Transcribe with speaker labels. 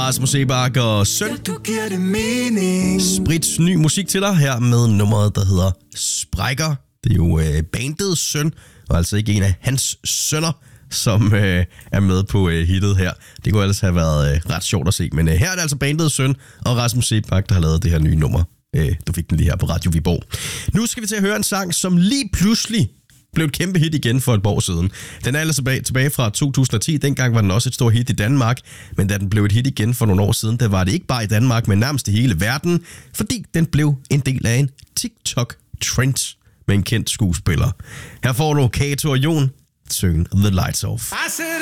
Speaker 1: Rasmus Sebak og Søn.
Speaker 2: Du giver det mening.
Speaker 1: Sprits ny musik til dig her med nummeret, der hedder Sprækker. Det er jo bandets søn, og altså ikke en af hans sønner, som er med på hittet her. Det kunne ellers have været ret sjovt at se. Men her er det altså bandets søn og Rasmus Sebak, der har lavet det her nye nummer. Du fik den lige her på Radio Viborg. Nu skal vi til at høre en sang, som lige pludselig blev et kæmpe hit igen for et år siden. Den er altså tilbage fra 2010. Dengang var den også et stort hit i Danmark. Men da den blev et hit igen for nogle år siden, der var det ikke bare i Danmark, men nærmest i hele verden. Fordi den blev en del af en TikTok-trend med en kendt skuespiller. Her får du Kato og Jon synge The Lights Off.